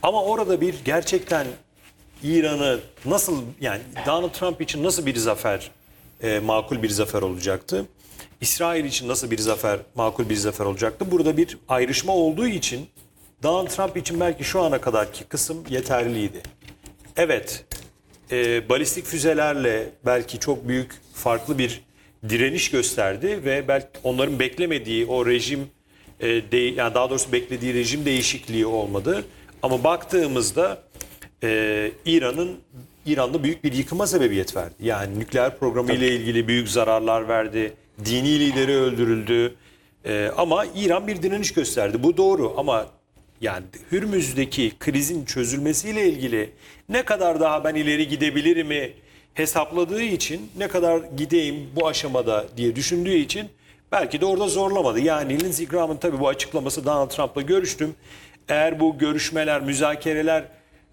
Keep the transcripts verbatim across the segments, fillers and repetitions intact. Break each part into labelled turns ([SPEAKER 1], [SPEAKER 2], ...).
[SPEAKER 1] Ama orada bir gerçekten İran'ı nasıl, yani Donald Trump için nasıl bir zafer e, makul bir zafer olacaktı? İsrail için nasıl bir zafer makul bir zafer olacaktı? Burada bir ayrışma olduğu için Donald Trump için belki şu ana kadarki kısım yeterliydi. Evet, e, balistik füzelerle belki çok büyük farklı bir direniş gösterdi ve belki onların beklemediği o rejim, e, de, yani daha doğrusu beklediği rejim değişikliği olmadı. Ama baktığımızda e, İran'ın İran'da büyük bir yıkıma sebebiyet verdi. Yani nükleer programı ile ilgili büyük zararlar verdi. Dini lideri öldürüldü. E, ama İran bir direniş gösterdi. Bu doğru ama yani Hürmüz'deki krizin çözülmesiyle ilgili ne kadar daha ben ileri gidebilirimi hesapladığı için, ne kadar gideyim bu aşamada diye düşündüğü için belki de orada zorlamadı. Yani Lindsey Graham'ın tabii bu açıklaması, Donald Trump'la görüştüm, eğer bu görüşmeler, müzakereler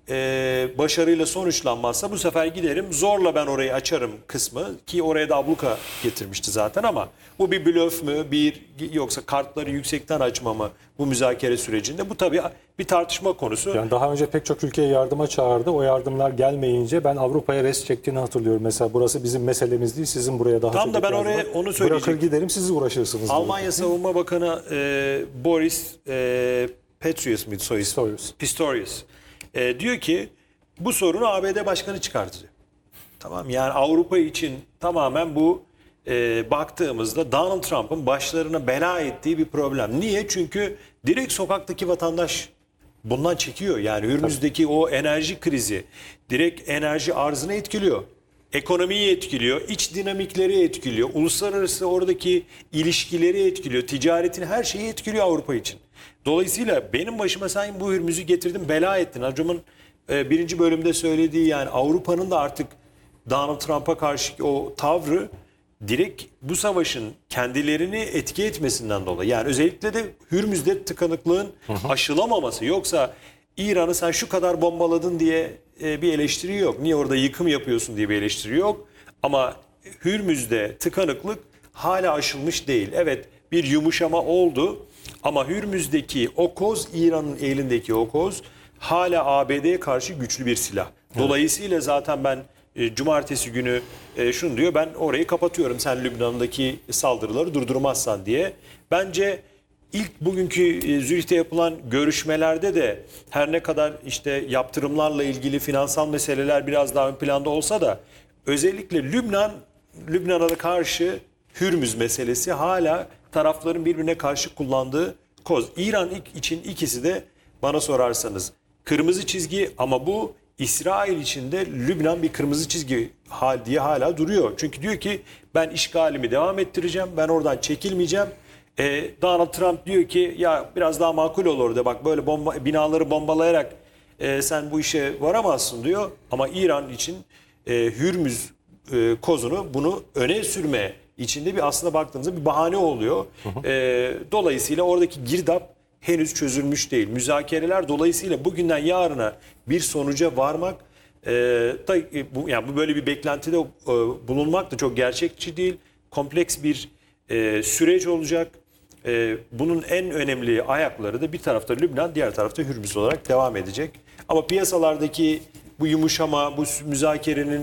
[SPEAKER 1] e, başarıyla sonuçlanmazsa bu sefer giderim zorla ben orayı açarım kısmı, ki oraya da abluka getirmişti zaten, ama bu bir blöf mü, bir yoksa kartları yüksekten açma mı bu müzakere sürecinde, bu tabii bir tartışma konusu.
[SPEAKER 2] Yani daha önce pek çok ülkeye yardıma çağırdı. O yardımlar gelmeyince ben Avrupa'ya res çektiğini hatırlıyorum. Mesela burası bizim meselemiz değil, sizin buraya daha
[SPEAKER 1] Tam
[SPEAKER 2] çok
[SPEAKER 1] da ben
[SPEAKER 2] ihtiyacınız
[SPEAKER 1] oraya
[SPEAKER 2] var.
[SPEAKER 1] onu söyleyecektim.
[SPEAKER 2] Bırakır giderim, siz uğraşırsınız.
[SPEAKER 1] Almanya
[SPEAKER 2] böyle.
[SPEAKER 1] Savunma Bakanı e, Boris e, Pistorius muydu soy ismi?
[SPEAKER 2] Pistorius.
[SPEAKER 1] Pistorius. E, diyor ki bu sorunu A B D Başkanı çıkartacak. Tamam, yani Avrupa için tamamen bu e, baktığımızda Donald Trump'ın başlarına bela ettiği bir problem. Niye? Çünkü direkt sokaktaki vatandaş bundan çekiyor. Yani Hürmüz'deki o enerji krizi direkt enerji arzını etkiliyor. Ekonomiyi etkiliyor, iç dinamikleri etkiliyor, uluslararası oradaki ilişkileri etkiliyor, ticaretin her şeyi etkiliyor Avrupa için. Dolayısıyla benim başıma sen bu Hürmüz'ü getirdin, bela ettin. Hocamın e, birinci bölümde söylediği, yani Avrupa'nın da artık Donald Trump'a karşı o tavrı direkt bu savaşın kendilerini etki etmesinden dolayı. Yani özellikle de Hürmüz'de tıkanıklığın aşılamaması. Yoksa İran'ı sen şu kadar bombaladın diye e, bir eleştiri yok. Niye orada yıkım yapıyorsun diye bir eleştiri yok. Ama Hürmüz'de tıkanıklık hala aşılmış değil. Evet, bir yumuşama oldu ama Hürmüz'deki o koz, İran'ın elindeki o koz hala A B D'ye karşı güçlü bir silah. Dolayısıyla zaten ben e, cumartesi günü e, şunu diyor, ben orayı kapatıyorum sen Lübnan'daki saldırıları durdurmazsan diye. Bence ilk bugünkü e, Zürih'te yapılan görüşmelerde de her ne kadar işte yaptırımlarla ilgili finansal meseleler biraz daha ön planda olsa da özellikle Lübnan, Lübnan'a karşı Hürmüz meselesi hala tarafların birbirine karşı kullandığı koz. İran için ikisi de bana sorarsanız kırmızı çizgi, ama bu İsrail için de Lübnan bir kırmızı çizgi hal diye hala duruyor. Çünkü diyor ki ben işgalimi devam ettireceğim, ben oradan çekilmeyeceğim. Ee, Donald Trump diyor ki ya biraz daha makul ol orada, bak böyle bomba, binaları bombalayarak e, sen bu işe varamazsın diyor. Ama İran için e, Hürmüz e, kozunu bunu öne sürme içinde bir, aslında baktığınızda bir bahane oluyor. Hı hı. E, dolayısıyla oradaki girdap henüz çözülmüş değil. Müzakereler dolayısıyla bugünden yarına bir sonuca varmak e, da, e, bu, yani bu böyle bir beklentide e, bulunmak da çok gerçekçi değil. Kompleks bir e, süreç olacak. E, bunun en önemli ayakları da bir tarafta Lübnan, diğer tarafta Hürmüz olarak devam edecek. Ama piyasalardaki bu yumuşama, bu müzakerenin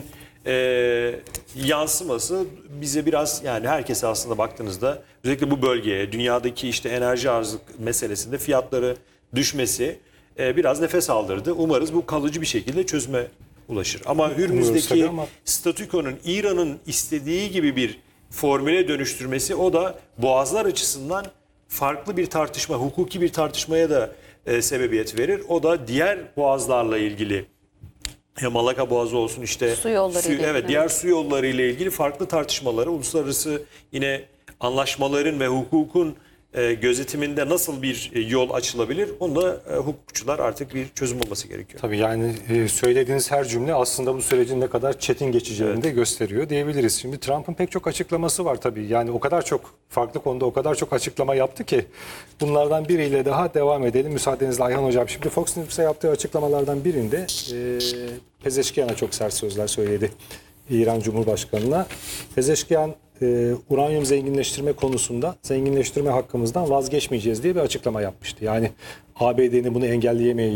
[SPEAKER 1] e, yansıması bize biraz, yani herkese aslında baktığınızda özellikle bu bölgeye, dünyadaki işte enerji arzı meselesinde fiyatları düşmesi e, biraz nefes aldırdı. Umarız bu kalıcı bir şekilde çözüme ulaşır. Ama Hürmüz'deki ama... statükonun İran'ın istediği gibi bir formüle dönüştürmesi, o da boğazlar açısından farklı bir tartışma, hukuki bir tartışmaya da e, sebebiyet verir. O da diğer boğazlarla ilgili, ya Malaka Boğazı olsun, işte
[SPEAKER 3] su yolları
[SPEAKER 1] su,
[SPEAKER 3] ile
[SPEAKER 1] evet
[SPEAKER 3] ilgili.
[SPEAKER 1] diğer su yolları ile ilgili farklı tartışmaları, uluslararası yine anlaşmaların ve hukukun e, gözetiminde nasıl bir e, yol açılabilir? Onu da e, hukukçular artık bir çözüm olması gerekiyor.
[SPEAKER 2] Tabii yani e, söylediğiniz her cümle aslında bu sürecin ne kadar çetin geçeceğini
[SPEAKER 1] Evet.
[SPEAKER 2] de gösteriyor diyebiliriz. Şimdi Trump'ın pek çok açıklaması var tabii. Yani o kadar çok farklı konuda o kadar çok açıklama yaptı ki bunlardan biriyle daha devam edelim. Müsaadenizle Ayhan Hocam. Şimdi Fox News'e yaptığı açıklamalardan birinde e, Pezeşkiyan'a çok sert sözler söyledi. İran Cumhurbaşkanı'na. Pezeşkiyan e, uranyum zenginleştirme konusunda zenginleştirme hakkımızdan vazgeçmeyeceğiz diye bir açıklama yapmıştı. Yani A B D'nin bunu engelleyemeyeceği